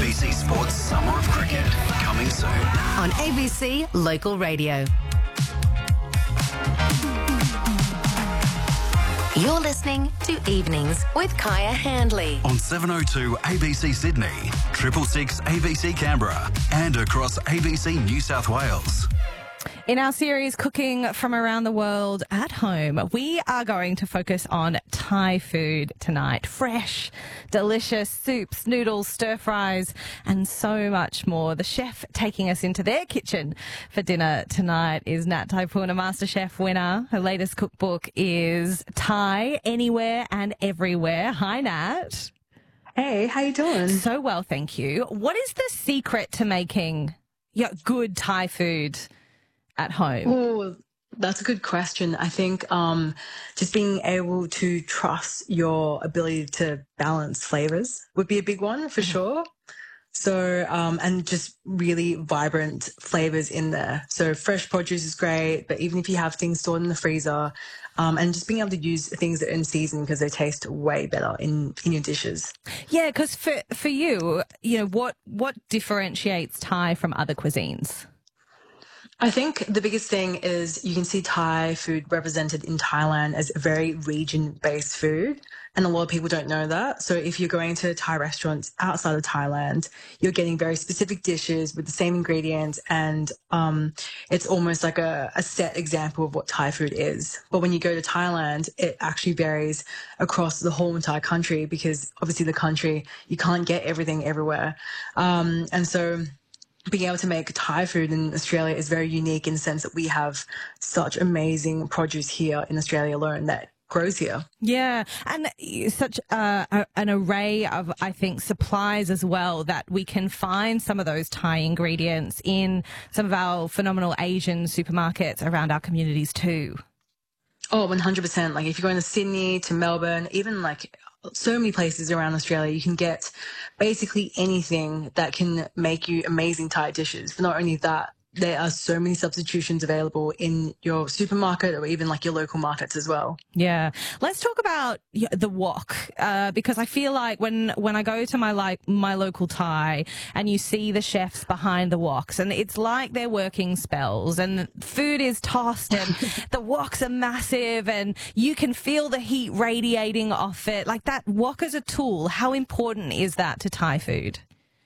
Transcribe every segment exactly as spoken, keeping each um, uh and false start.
B C Sports Summer of Cricket, coming soon. On A B C Local Radio. You're listening to Evenings with Kaya Handley. On seven oh two A B C Sydney, triple six A B C Canberra, and across A B C New South Wales. In our series, Cooking from Around the World at Home, we are going to focus on Thai food tonight. Fresh, delicious soups, noodles, stir-fries, and so much more. The chef taking us into their kitchen for dinner tonight is Nat Taipuna, MasterChef winner. Her latest cookbook is Thai Anywhere and Everywhere. Hi, Nat. Hey, how you doing? So well, thank you. What is the secret to making yeah, good Thai food at home? Oh, that's a good question. I think um, just being able to trust your ability to balance flavors would be a big one for sure. So, um, and just really vibrant flavors in there. So fresh produce is great, but even if you have things stored in the freezer, um, and just being able to use things that are in season because they taste way better in, in your dishes. Yeah, because for, for you, you know, what, what differentiates Thai from other cuisines? I think the biggest thing is you can see Thai food represented in Thailand as a very region-based food, and a lot of people don't know that. So if you're going to Thai restaurants outside of Thailand, you're getting very specific dishes with the same ingredients, and um, it's almost like a, a set example of what Thai food is. But when you go to Thailand, it actually varies across the whole entire country because obviously the country, you can't get everything everywhere. Um, and so being able to make Thai food in Australia is very unique in the sense that we have such amazing produce here in Australia alone that grows here. Yeah, and such uh, a, an array of, I think, supplies as well that we can find some of those Thai ingredients in some of our phenomenal Asian supermarkets around our communities too. Oh, one hundred percent. Like if you're going to Sydney, to Melbourne, even like so many places around Australia, you can get basically anything that can make you amazing Thai dishes. But not only that, there are so many substitutions available in your supermarket or even like your local markets as well. Yeah. Let's talk about the wok, uh, because I feel like when, when I go to my, like, my local Thai and you see the chefs behind the woks and it's like they're working spells and food is tossed and the woks are massive and you can feel the heat radiating off it. Like that wok as a tool, how important is that to Thai food?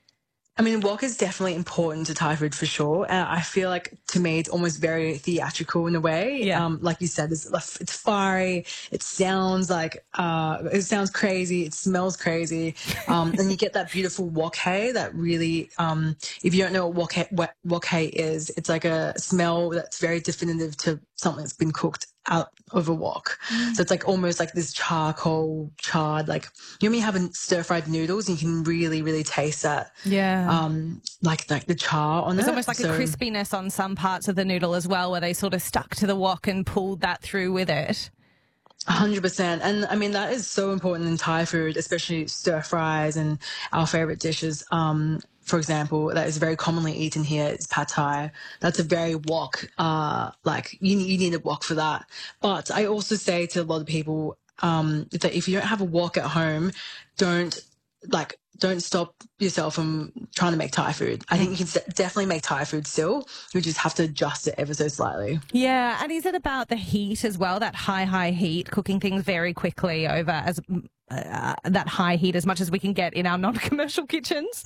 I mean, wok is definitely important to Thai food for sure. And I feel like, to me, it's almost very theatrical in a way. Yeah. Um, like you said, it's, it's fiery. It sounds like, uh, it sounds crazy. It smells crazy. Um, and you get that beautiful wok hay that really, um, if you don't know what wok hay, what wok hay is, it's like a smell that's very definitive to something that's been cooked out of a wok. Mm. So it's like almost like this charcoal charred, like, you know when you have a stir-fried noodles, you can really, really taste that. Yeah. Um, like, like the char on it. There's almost like so, a crispiness on some parts of the noodle as well, where they sort of stuck to the wok and pulled that through with it. one hundred percent. And I mean, that is so important in Thai food, especially stir fries and our favorite dishes. Um, for example, that is very commonly eaten here is pad thai. That's a very wok, uh, like you, you need a wok for that. But I also say to a lot of people, um, that if you don't have a wok at home, don't like, don't stop yourself from trying to make Thai food. I think you can definitely make Thai food still. You just have to adjust it ever so slightly. Yeah. And is it about the heat as well? That high, high heat, cooking things very quickly over as uh, that high heat as much as we can get in our non-commercial kitchens?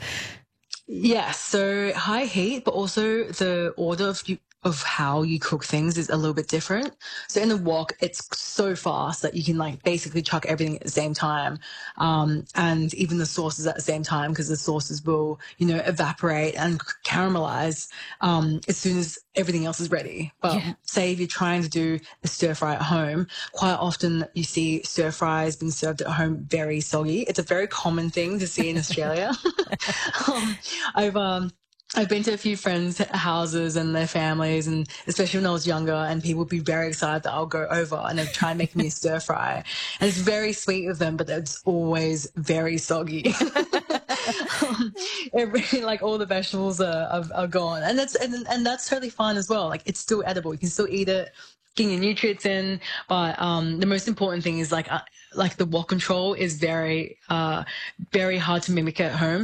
Yes, so high heat, but also the order of you, of how you cook things is a little bit different. So in the wok, it's so fast that you can like basically chuck everything at the same time, um, and even the sauces at the same time because the sauces will, you know, evaporate and caramelize um, as soon as everything else is ready. But yeah. Say if you're trying to do a stir fry at home, quite often you see stir fries being served at home very soggy. It's a very common thing to see in Australia. um, I've um, I've been to a few friends' houses and their families, and especially when I was younger, and people would be very excited that I'll go over and they'd try and make me a stir fry. And it's very sweet of them, but it's always very soggy. um, every, like all the vegetables are, are, are gone. And that's, and, and that's totally fine as well. Like it's still edible. You can still eat it. getting your nutrients in. But um, the most important thing is like uh, like the wok control is very uh, very hard to mimic at home.